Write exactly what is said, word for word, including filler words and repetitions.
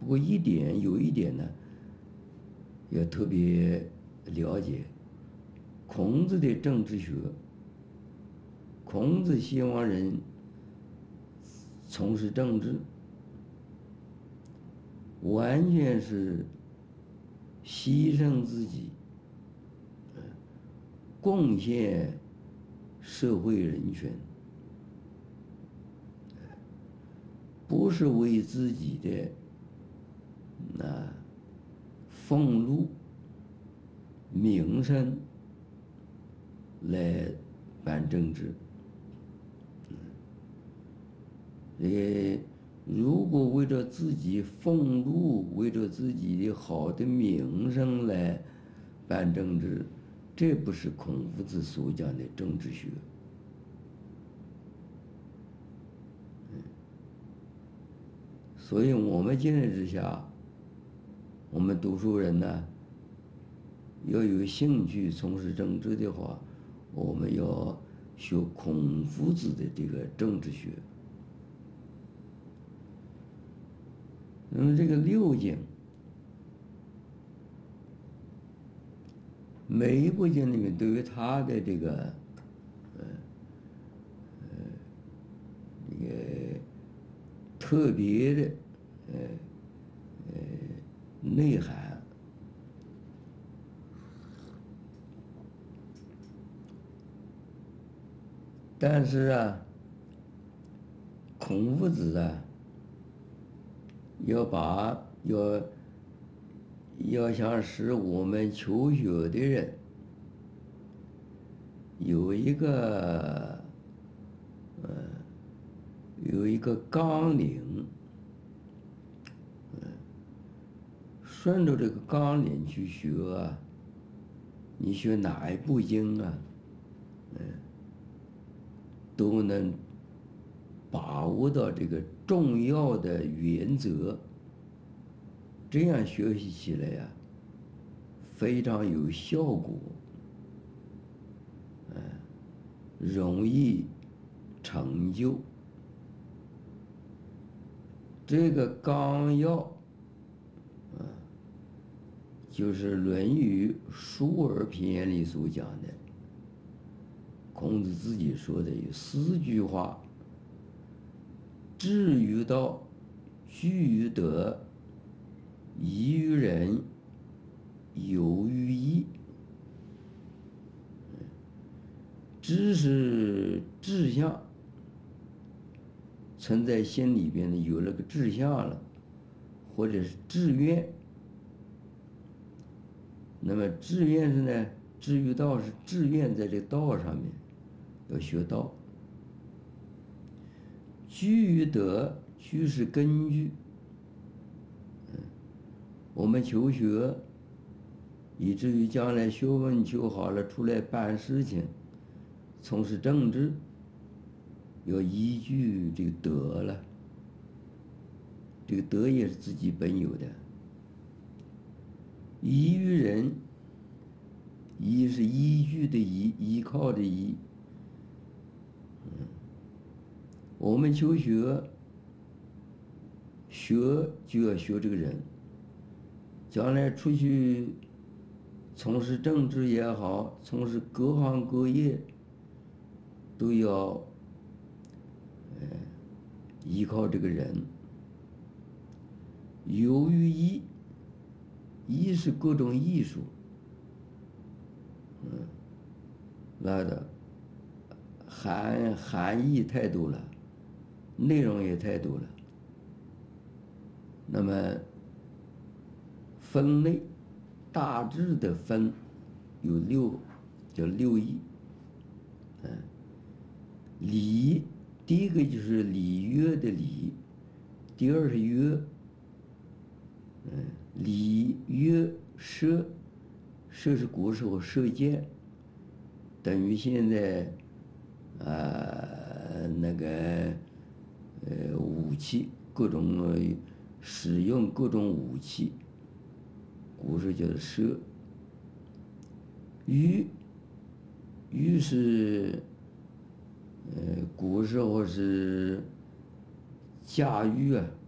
不过一点有一点呢，要特别了解孔子的政治学。孔子希望人从事政治，完全是牺牲自己，贡献社会人权，不是为自己的那俸禄、名声来办政治。呃，如果为了自己俸禄，为了自己的好的名声来办政治，这不是孔夫子所讲的政治学。所以我们今日之下，我们读书人呢，要有兴趣从事政治的话，我们要学孔夫子的这个政治学。那么这个六经，每一部经里面都有它的这个呃呃这个特别的呃呃内涵。但是啊，孔夫子啊，要把要要想使我们求学的人有一个呃有一个纲领，嗯，顺着这个纲领去学啊，你学哪一部经啊，嗯，都能把握到这个重要的原则，这样学习起来呀，非常有效果，嗯，容易成就。这个纲要，啊，就是《论语·述而篇》里所讲的，孔子自己说的有四句话：志于道，据于德，疑于仁，有于义。知是志向，存在心里边呢，有了个志向了，或者是志愿。那么志愿是呢，至于道是志愿在这道上面要学道。据于德，据是根据。嗯，我们求学，以至于将来学问求好了，出来办事情，从事政治，要依据这个德了。这个德也是自己本有的。依于仁，依是依据的依，依靠的依。嗯，我们求学，学就要学这个人，将来出去从事政治也好，从事各行各业，都要呃依靠这个人。有于义，义是各种艺术，嗯，那的含含义太多了，内容也太多了。那么分类大致的分有六，叫六艺。嗯，礼，第一个就是礼乐的礼，第二是乐。嗯，礼乐射，射是古时候射箭，等于现在呃那个呃武器，各种使用各种武器，古时候叫做射。御，御是呃古时候是驾驭啊，